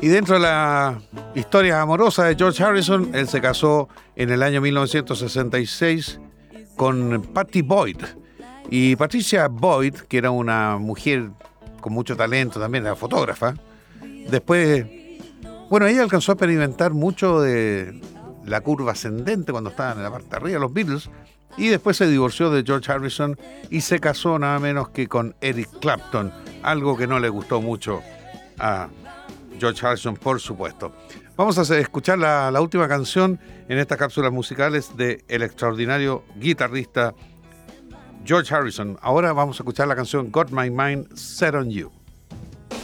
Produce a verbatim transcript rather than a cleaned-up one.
Y dentro de la historia amorosa de George Harrison, él se casó en el año mil novecientos sesenta y seis con Pattie Boyd. Y Patricia Boyd, que era una mujer con mucho talento, también era fotógrafa, después, bueno, ella alcanzó a experimentar mucho de la curva ascendente cuando estaban en la parte de arriba los Beatles, y después se divorció de George Harrison y se casó nada menos que con Eric Clapton, algo que no le gustó mucho a George Harrison, por supuesto. Vamos a escuchar la, la última canción en estas cápsulas musicales del extraordinario guitarrista George Harrison. Ahora vamos a escuchar la canción Got My Mind Set on You.